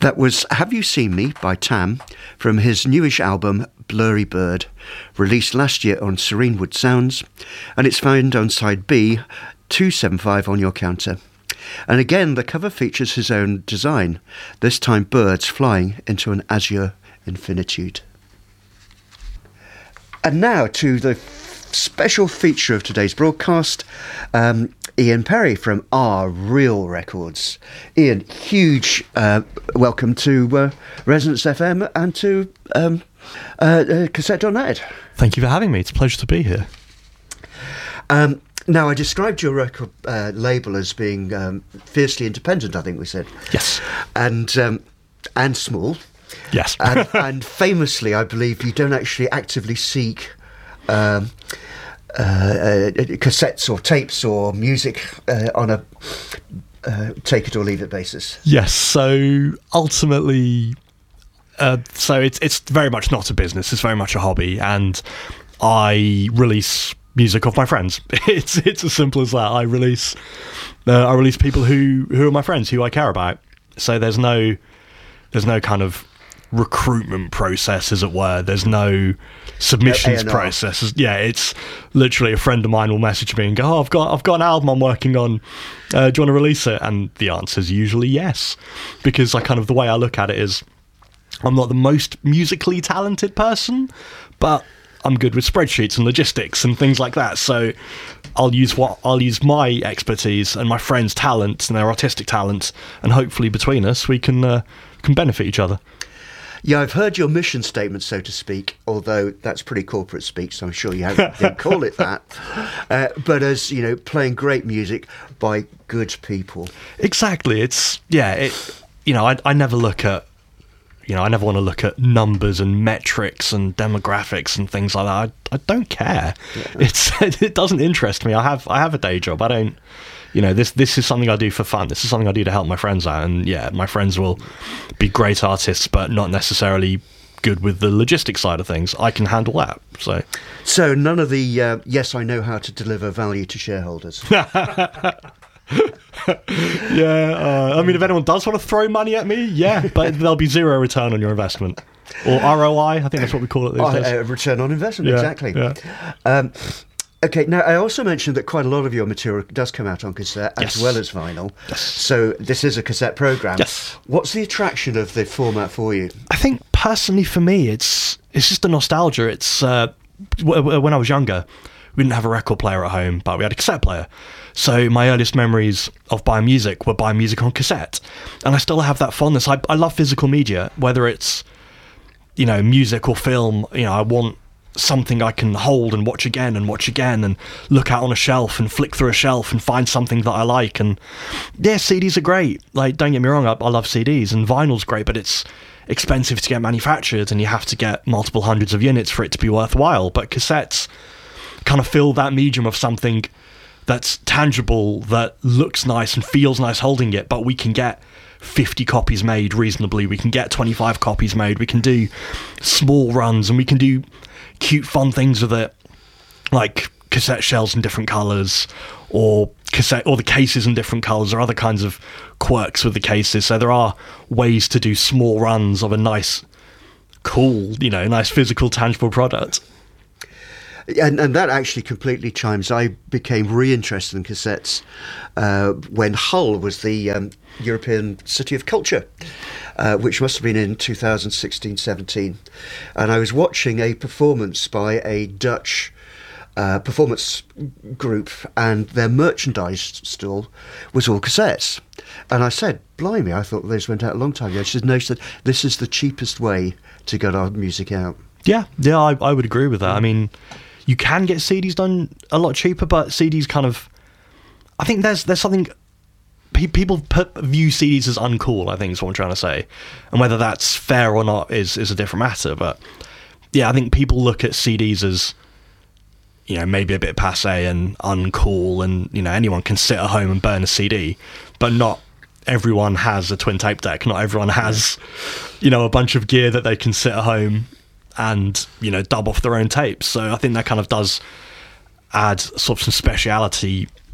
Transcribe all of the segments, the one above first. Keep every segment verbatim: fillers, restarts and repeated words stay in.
That was Have You Seen Me by Tam from his newish album Blurry Bird, released last year on Serenewood Sounds, and it's found on side B, two seventy-five on your counter. And again, the cover features his own design, this time birds flying into an azure infinitude. And now to the special feature of today's broadcast, um, Ian Perry from R Real Records. Ian, huge uh, welcome to uh, Resonance F M and to um, uh, uh, Cassette dot net. Thank you for having me. It's a pleasure to be here. Um, now, I described your record uh, label as being um, fiercely independent, I think we said. Yes. And um, and small. Yes. and, and famously, I believe you don't actually actively seek Um, uh, uh, cassettes or tapes or music uh, on a uh, take it or leave it basis. Yes, so ultimately, uh, so it's it's very much not a business. It's very much a hobby, and I release music off my friends. It's it's as simple as that. I release uh, I release people who who are my friends, who I care about. So there's no there's no kind of recruitment process, as it were. There's no submissions no, A and R. process. Yeah, it's literally a friend of mine will message me and go, oh, I've got I've got an album I'm working on. Uh, do you want to release it? And the answer is usually yes, because I kind of the way I look at it is I'm not the most musically talented person, but I'm good with spreadsheets and logistics and things like that. So I'll use what I'll use my expertise and my friends' talents and their artistic talents, and hopefully between us we can uh, can benefit each other. Yeah, I've heard your mission statement, so to speak, although that's pretty corporate speak, so I'm sure you haven't, didn't call it that. Uh, but as, you know, playing great music by good people. Exactly. It's, yeah, it, you know, I, I never look at, you know, I never want to look at numbers and metrics and demographics and things like that. I, I don't care. Yeah. It's it doesn't interest me. I have I have a day job. I don't, you know, this this is something I do for fun. This is something I do to help my friends out. And yeah, my friends will be great artists, but not necessarily good with the logistics side of things. I can handle that. So, so none of the uh, yes, I know how to deliver value to shareholders. yeah, uh, I mean, if anyone does want to throw money at me, yeah, but there'll be zero return on your investment, or R O I. I think that's what we call it these uh, days. Uh, return on investment, yeah, exactly. Yeah. Um, okay, now I also mentioned that quite a lot of your material does come out on cassette yes. as well as vinyl. Yes. So this is a cassette program. Yes. What's the attraction of the format for you? I think personally for me, it's it's just a nostalgia. It's uh, w- w- when I was younger, we didn't have a record player at home, but we had a cassette player. So my earliest memories of buying music were buying music on cassette. And I still have that fondness. I, I love physical media, whether it's, you know, music or film. You know, I want something I can hold and watch again and watch again and look out on a shelf and flick through a shelf and find something that I like. And yeah, C Ds are great. Like, don't get me wrong, I, I love C Ds, and vinyl's great, but it's expensive to get manufactured and you have to get multiple hundreds of units for it to be worthwhile. But cassettes kind of fill that medium of something that's tangible, that looks nice and feels nice holding it, but we can get fifty copies made reasonably, we can get twenty-five copies made, we can do small runs, and we can do cute fun things with it, like cassette shells in different colours, or cassette or the cases in different colours, or other kinds of quirks with the cases. So there are ways to do small runs of a nice, cool, you know, nice physical, tangible product. And, and that actually completely chimes. I became reinterested in cassettes uh, when Hull was the um, European City of Culture, uh, which must have been in two thousand sixteen seventeen. And I was watching a performance by a Dutch uh, performance group, and their merchandise stall was all cassettes. And I said, blimey, I thought those went out a long time ago. She said, no, she said, this is the cheapest way to get our music out. Yeah, yeah, I, I would agree with that. I mean, you can get C Ds done a lot cheaper, but C Ds kind of, I think there's there's something, pe- people put, view C Ds as uncool, I think is what I'm trying to say. And whether that's fair or not is, is a different matter. But yeah, I think people look at C Ds as, you know, maybe a bit passé and uncool, and, you know, anyone can sit at home and burn a C D, but not everyone has a twin tape deck. Not everyone has, you know, a bunch of gear that they can sit at home and, you know, dub off their own tapes. So I think that kind of does add sort of some speciality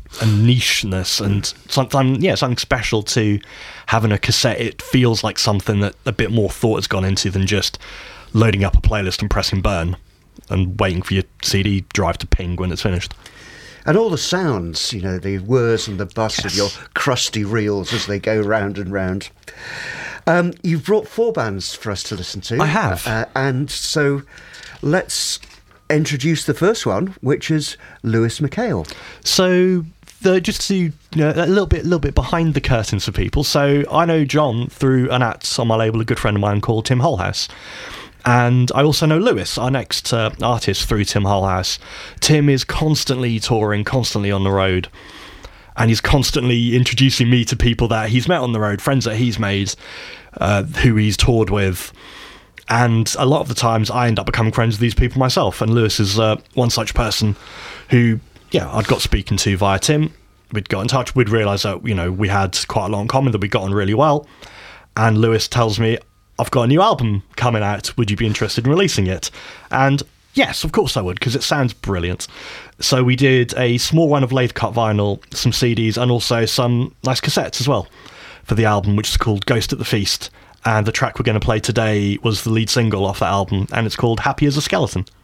a nicheness and something, yeah, something special to having a cassette. It feels like something that a bit more thought has gone into than just loading up a playlist and pressing burn and waiting for your C D drive to ping when it's finished. And all the sounds, you know, the whirs and the buzz Yes. of your crusty reels as they go round and round. Um, you've brought four bands for us to listen to. I have. Uh, and so let's introduce the first one, which is Lewis McHale. So, the, just to you know, a little bit, little bit behind the curtains for people. So, I know John through an act on my label, a good friend of mine called Tim Holhouse. And I also know Lewis, our next uh, artist, through Tim Holhouse. Tim is constantly touring, constantly on the road. And he's constantly introducing me to people that he's met on the road, friends that he's made, uh, who he's toured with. And a lot of the times I end up becoming friends with these people myself. And Lewis is uh, one such person who, yeah, I'd got speaking to via Tim. We'd got in touch. We'd realised that, you know, we had quite a lot in common, that we got on really well. And Lewis tells me, I've got a new album coming out. Would you be interested in releasing it? And yes, of course I would, because it sounds brilliant. So we did a small run of lathe cut vinyl, some C Ds, and also some nice cassettes as well for the album, which is called Ghost at the Feast. And the track we're going to play today was the lead single off that album, and it's called Happy as a Skeleton.